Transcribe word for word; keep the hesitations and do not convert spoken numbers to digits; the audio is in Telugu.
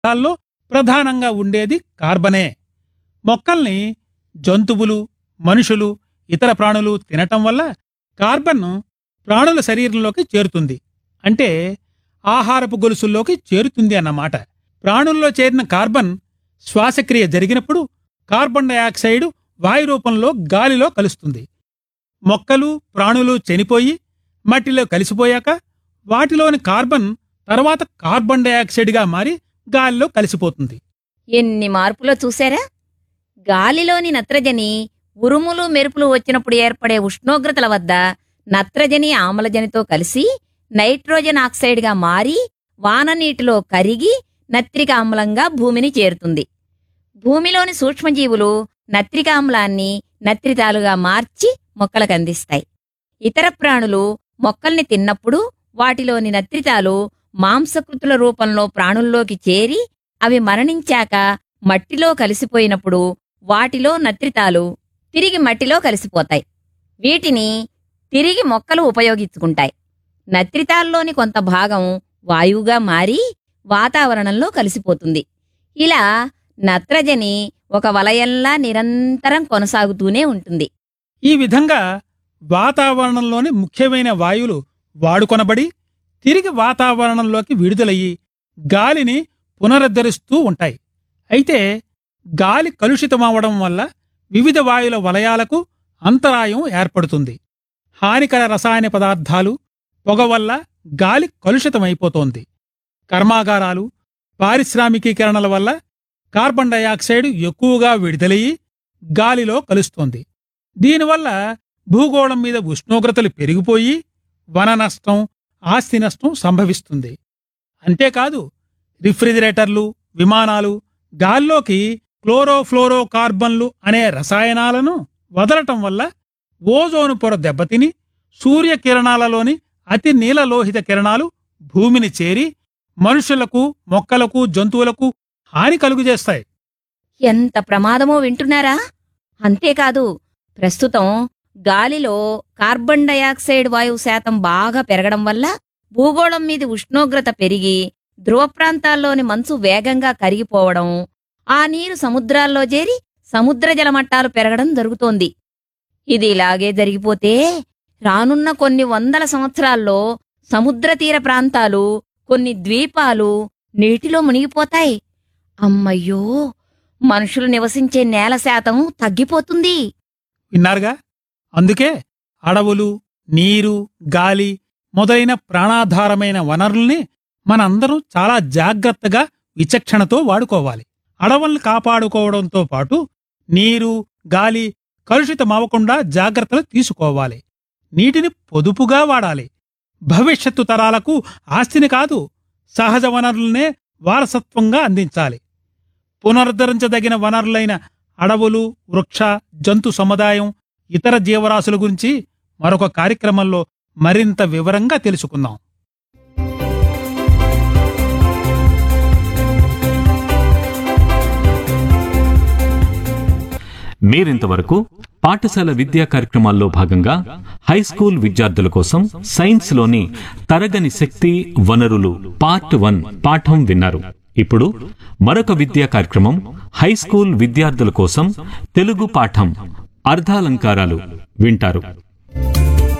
పదార్థాల్లో ప్రధానంగా ఉండేది కార్బనే. మొక్కల్ని జంతువులు, మనుషులు, ఇతర ప్రాణులు తినటం వల్ల కార్బన్ ప్రాణుల శరీరంలోకి చేరుతుంది. అంటే ఆహారపు గొలుసుల్లోకి చేరుతుంది అన్నమాట. ప్రాణుల్లో చేరిన కార్బన్ శ్వాసక్రియ జరిగినప్పుడు కార్బన్ డయాక్సైడ్ వాయు రూపంలో గాలిలో కలుస్తుంది. మొక్కలు, ప్రాణులు చనిపోయి మట్టిలో కలిసిపోయాక వాటిలోని కార్బన్ తర్వాత కార్బన్ డయాక్సైడ్గా మారి గాలిలో కలిసిపోతుంది. ఎన్ని మార్పులో చూశారా? గాలిలోని నత్రజని ఉరుములు మెరుపులు వచ్చినప్పుడు ఏర్పడే ఉష్ణోగ్రతల వద్ద నత్రజని ఆమ్లజనితో కలిసి నైట్రోజన్ ఆక్సైడ్గా మారి వాననీటిలో కరిగి నత్రిక ఆమ్లంగా భూమిని చేరుతుంది. భూమిలోని సూక్ష్మజీవులు నత్రికామ్లాన్ని నత్రితాలుగా మార్చి మొక్కలకు అందిస్తాయి. ఇతర ప్రాణులు మొక్కల్ని తిన్నప్పుడు వాటిలోని నత్రితాలు మాంసకృతుల రూపంలో ప్రాణుల్లోకి చేరి అవి మరణించాక మట్టిలో కలిసిపోయినప్పుడు వాటిలో నత్రితాలు తిరిగి మట్టిలో కలిసిపోతాయి. వీటిని తిరిగి మొక్కలు ఉపయోగించుకుంటాయి. నత్రితాల్లోని కొంత భాగం వాయువుగా మారి వాతావరణంలో కలిసిపోతుంది. ఇలా నత్రజని ఒక వలయంలా నిరంతరం కొనసాగుతూనే ఉంటుంది. ఈ విధంగా వాతావరణంలోని ముఖ్యమైన వాయువులు వాడుకొనబడి తిరిగి వాతావరణంలోకి విడుదలయ్యి గాలిని పునరుద్ధరిస్తూ ఉంటాయి. అయితే గాలి కలుషితమవడం వల్ల వివిధ వాయువుల వలయాలకు అంతరాయం ఏర్పడుతుంది. హానికర రసాయన పదార్థాలు, పొగ వల్ల గాలి కలుషితమైపోతోంది. కర్మాగారాలు, పారిశ్రామికీకరణల వల్ల కార్బన్ డయాక్సైడ్ ఎక్కువగా విడుదలయ్యి గాలిలో కలుస్తోంది. దీనివల్ల భూగోళం మీద ఉష్ణోగ్రతలు పెరిగిపోయి వన నష్టం, ఆస్తి నష్టం సంభవిస్తుంది. అంతేకాదు రిఫ్రిజిరేటర్లు, విమానాలు గాల్లోకి క్లోరోఫ్లోరో కార్బన్లు అనే రసాయనాలను వదలటం వల్ల ఓజోను పొర దెబ్బతిని సూర్యకిరణాలలోని అతి నీలలోహిత కిరణాలు భూమిని చేరి మనుషులకు, మొక్కలకు, జంతువులకు హాని కలుగజేస్తాయి. ఎంత ప్రమాదమో వింటున్నారా? అంతేకాదు ప్రస్తుతం గాలిలో కార్బన్ డయాక్సైడ్ వాయువు శాతం బాగా పెరగడం వల్ల భూగోళం మీది ఉష్ణోగ్రత పెరిగి ధ్రువ ప్రాంతాల్లోని మంచు వేగంగా కరిగిపోవడం, ఆ నీరు సముద్రాల్లో చేరి సముద్ర జలమట్టాలు పెరగడం జరుగుతోంది. ఇది ఇలాగే జరిగిపోతే రానున్న కొన్ని వందల సంవత్సరాల్లో సముద్ర తీర ప్రాంతాలు, కొన్ని ద్వీపాలు నీటిలో మునిగిపోతాయి. అమ్మయ్యో, మనుషులు నివసించే నేల శాతం తగ్గిపోతుంది. విన్నారుగా? అందుకే అడవులు, నీరు, గాలి మొదలైన ప్రాణాధారమైన వనరుల్ని మనందరం చాలా జాగ్రత్తగా విచక్షణతో వాడుకోవాలి. అడవుల్ని కాపాడుకోవడంతో పాటు నీరు, గాలి కలుషితమవకుండా జాగ్రత్తలు తీసుకోవాలి. నీటిని పొదుపుగా వాడాలి. భవిష్యత్తు తరాలకు ఆస్తిని కాదు, సహజ వనరులనే వారసత్వంగా అందించాలి. పునరుద్ధరించదగిన వనరులైన అడవులు, వృక్ష, జంతు సముదాయం, ఇతర జీవరాశుల గురించి మరొక కార్యక్రమంలో మరింత వివరంగా తెలుసుకుందాం. మీరింతవరకు పాఠశాల విద్యా కార్యక్రమాల్లో భాగంగా హైస్కూల్ విద్యార్థుల కోసం సైన్స్లోని తరగని శక్తి వనరులు పార్ట్ వన్ పాఠం విన్నారు. ఇప్పుడు మరొక విద్యా కార్యక్రమం హైస్కూల్ విద్యార్థుల కోసం తెలుగు పాఠం అర్ధాలంకారాలు వింటారు.